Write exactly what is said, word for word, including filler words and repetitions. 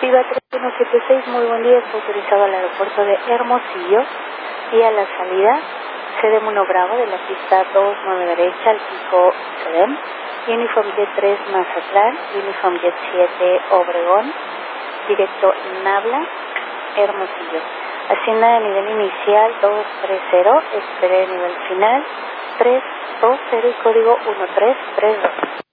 Viva tres uno siete seis, muy buen día, está autorizado al aeropuerto de Hermosillo y a la salida Sedem uno Bravo de la pista dos nueve derecha al pico Sedem, Uniform Jet tres Mazatlán, Uniform Jet siete Obregón, directo Nabla, Hermosillo. Ascienda de nivel inicial dos tres cero, espere de nivel final tres dos cero y código uno tres tres dos.